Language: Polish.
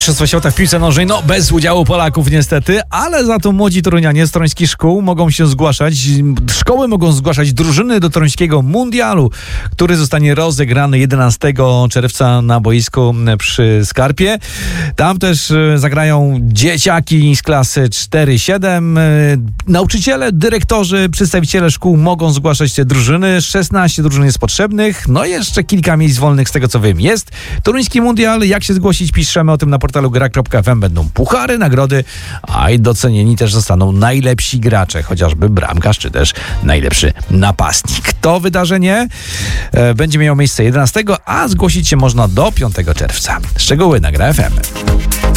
Mistrzostwa świata w piłce nożnej, bez udziału Polaków niestety, ale za to młodzi torunianie z toruńskich szkół mogą się zgłaszać. Szkoły mogą zgłaszać drużyny do toruńskiego mundialu, który zostanie rozegrany 11 czerwca na boisku przy Skarpie. Tam też zagrają dzieciaki z klasy 4-7. Nauczyciele, dyrektorzy, przedstawiciele szkół mogą zgłaszać te drużyny. 16 drużyn jest potrzebnych, jeszcze kilka miejsc wolnych z tego co wiem jest. Toruński mundial, jak się zgłosić, piszemy o tym na portalu gra.fm. Będą puchary, nagrody, a i docenieni też zostaną najlepsi gracze, chociażby bramkarz, czy też najlepszy napastnik. To wydarzenie będzie miało miejsce 11, a zgłosić się można do 5 czerwca. Szczegóły na Gra.fm.